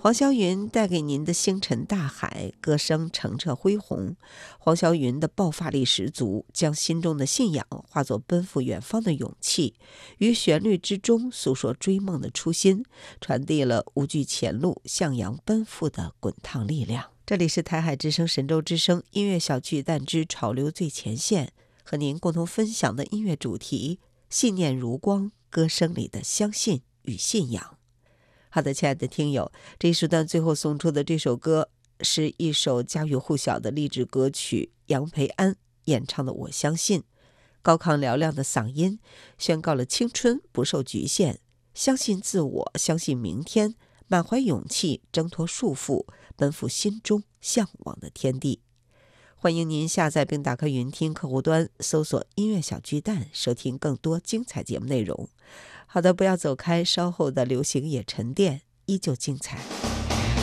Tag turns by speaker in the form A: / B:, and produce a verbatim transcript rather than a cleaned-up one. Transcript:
A: 黄霄云带给您的星辰大海，歌声澄澈恢宏。黄霄云的爆发力十足，将心中的信仰化作奔赴远方的勇气，于旋律之中诉说追梦的初心，传递了无惧前路、向阳奔赴的滚烫力量。这里是台海之声神州之声音乐小巨蛋之潮流最前线，和您共同分享的音乐主题：信念如光，歌声里的相信与信仰。好的，亲爱的听友，这一时段最后送出的这首歌是一首家喻户晓的励志歌曲，杨培安演唱的《我相信》。高亢嘹亮的嗓音宣告了青春不受局限，相信自我，相信明天，满怀勇气挣脱束缚，奔赴心中向往的天地。欢迎您下载并打开云听客户端，搜索音乐小巨蛋，收听更多精彩节目内容。好的，不要走开，稍后的流行也沉淀依旧精彩。